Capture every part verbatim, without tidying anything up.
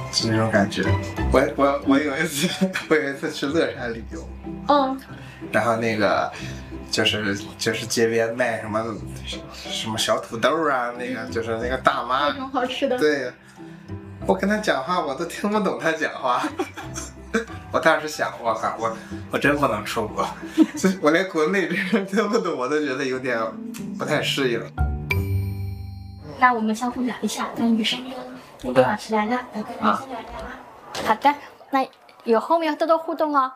是那种感觉。我我我有一次，我有一次去乐山旅游， 嗯， 然后那个就是就是街边卖什么什么小土豆啊，那个就是那个大妈， 那种好吃的。 对，我跟他讲话我都听不懂他讲话。我当时想，我靠，我我真不能出国，我连国内这人听不懂，我都觉得有点不太适应。 那我们相互聊一下，跟女生那个老师来了，啊，好的，那以后我们要多多互动哦。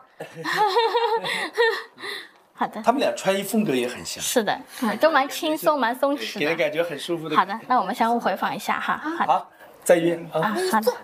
好的， 他们俩穿衣风格也很像， 是的，嗯，都蛮轻松、蛮松弛的， 给人感觉很舒服的。 好的，那我们相互回访一下哈。好的， 好，再约啊。 啊，好的。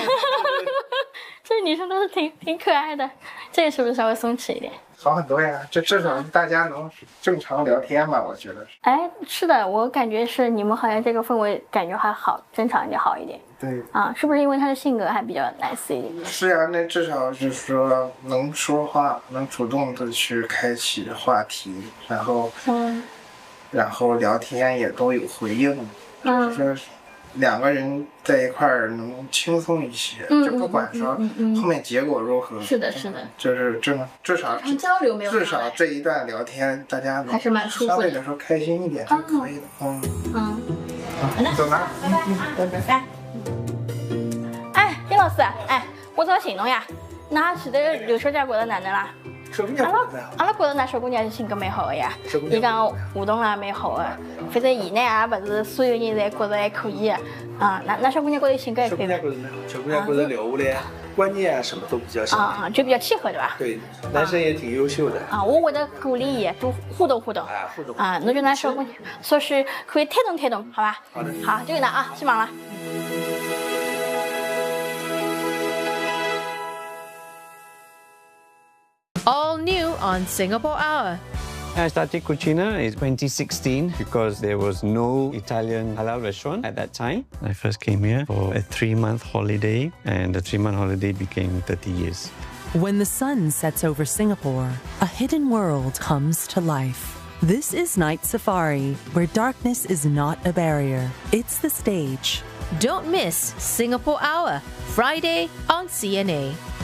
这女生都是挺挺可爱的，这个是不是稍微松弛一点？ 好很多呀，这至少大家能正常聊天吧，我觉得是。 哎，是的，我感觉是你们好像这个氛围感觉还好，正常一点好一点。 对啊，是不是因为他的性格还比较 nice 一点？ 是呀，那至少就是说能说话，能主动的去开启话题，然后， 嗯， 然后聊天也都有回应， 嗯， 就是说两个人在一块儿能轻松一些， 嗯就不管说后面结果如何， 是的，是的， 就是这至少交流没有， 至少这一段聊天大家还是蛮舒服的， 相对来说开心一点就可以了。嗯嗯， 好，走了， 拜拜，拜拜，拜。哎，丁老师，哎，我找寻侬呀，哪是的刘小姐觉得哪能啦？ 小姑娘阿拉阿拉觉得那小姑娘性格蛮好的呀，伊讲互动啦蛮好的，反正伊呢也不是所有人侪觉得还可以的啊。那那小姑娘觉得性格还可以吗？ 小姑娘觉得蛮好，小姑娘觉得聊下来观念啊什么都比较像啊，就比较契合对吧？ 对，男生也挺优秀的啊。我会得鼓励伊多互动互动啊，互动啊，侬就拿小姑娘说是可以推动推动，好吧？ 好的， 好，就这样啊，去忙了。 All new on Singapore Hour. I started Cucina in twenty sixteen because there was no Italian halal restaurant at that time. I first came here for a three-month holiday, and the three-month holiday became thirty years. When the sun sets over Singapore, a hidden world comes to life. This is Night Safari, where darkness is not a barrier. It's the stage. Don't miss Singapore Hour, Friday on C N A.